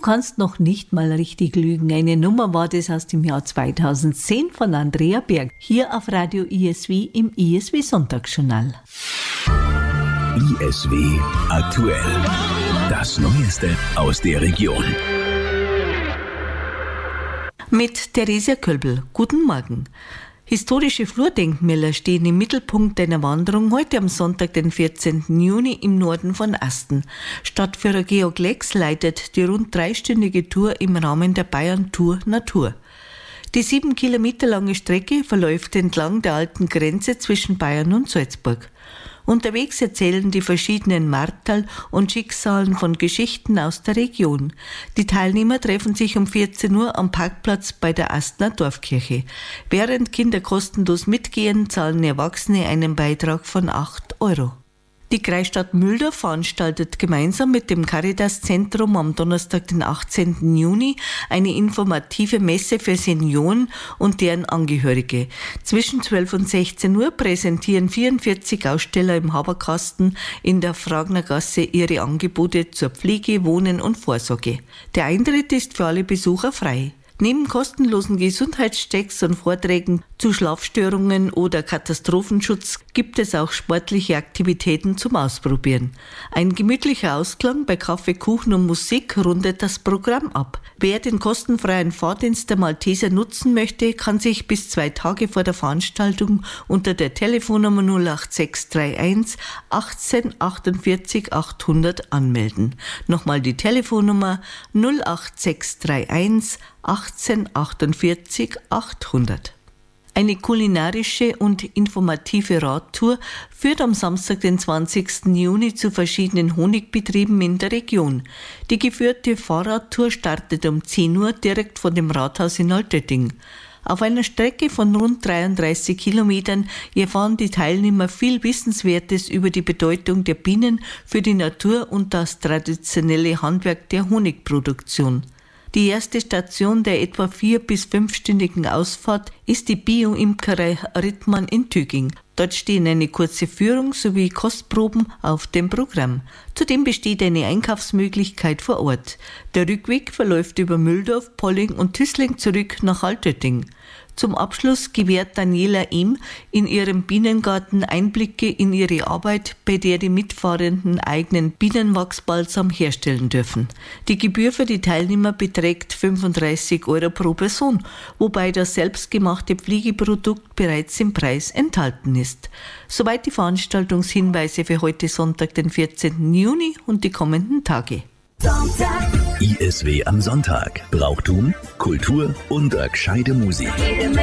kannst noch nicht mal richtig lügen. Eine Nummer war das aus dem Jahr 2010 von Andrea Berg. Hier auf Radio ISW im ISW Sonntagsjournal. ISW aktuell. Das Neueste aus der Region. Mit Theresia Kölbl. Guten Morgen. Historische Flurdenkmäler stehen im Mittelpunkt einer Wanderung heute am Sonntag, den 14. Juni im Norden von Asten. Stadtführer Georg Lex leitet die rund 3-stündige Tour im Rahmen der Bayern Tour Natur. Die 7 Kilometer lange Strecke verläuft entlang der alten Grenze zwischen Bayern und Salzburg. Unterwegs erzählen die verschiedenen Marterl und Schicksalen von Geschichten aus der Region. Die Teilnehmer treffen sich um 14 Uhr am Parkplatz bei der Astener Dorfkirche. Während Kinder kostenlos mitgehen, zahlen Erwachsene einen Beitrag von 8 Euro. Die Kreisstadt Mühldorf veranstaltet gemeinsam mit dem Caritas-Zentrum am Donnerstag, den 18. Juni, eine informative Messe für Senioren und deren Angehörige. Zwischen 12 und 16 Uhr präsentieren 44 Aussteller im Haberkasten in der Fragnergasse ihre Angebote zur Pflege, Wohnen und Vorsorge. Der Eintritt ist für alle Besucher frei. Neben kostenlosen Gesundheitschecks und Vorträgen zu Schlafstörungen oder Katastrophenschutz gibt es auch sportliche Aktivitäten zum Ausprobieren. Ein gemütlicher Ausklang bei Kaffee, Kuchen und Musik rundet das Programm ab. Wer den kostenfreien Fahrdienst der Malteser nutzen möchte, kann sich bis 2 Tage vor der Veranstaltung unter der Telefonnummer 08631 18 48 800 anmelden. Nochmal die Telefonnummer 08631 18 48 800. Eine kulinarische und informative Radtour führt am Samstag, den 20. Juni, zu verschiedenen Honigbetrieben in der Region. Die geführte Fahrradtour startet um 10 Uhr direkt von dem Rathaus in Altötting. Auf einer Strecke von rund 33 Kilometern erfahren die Teilnehmer viel Wissenswertes über die Bedeutung der Bienen für die Natur und das traditionelle Handwerk der Honigproduktion. Die erste Station der etwa 4- bis 5-stündigen Ausfahrt ist die Bio-Imkerei Rittmann in Tüging. Dort stehen eine kurze Führung sowie Kostproben auf dem Programm. Zudem besteht eine Einkaufsmöglichkeit vor Ort. Der Rückweg verläuft über Mühldorf, Polling und Tüßling zurück nach Altötting. Zum Abschluss gewährt Daniela Ehm in ihrem Bienengarten Einblicke in ihre Arbeit, bei der die Mitfahrenden eigenen Bienenwachsbalsam herstellen dürfen. Die Gebühr für die Teilnehmer beträgt 35 Euro pro Person, wobei das selbstgemachte Pflegeprodukt bereits im Preis enthalten ist. Soweit die Veranstaltungshinweise für heute Sonntag, den 14. Juni und die kommenden Tage. Sonntag. ISW am Sonntag. Brauchtum, Kultur und gescheite Musik.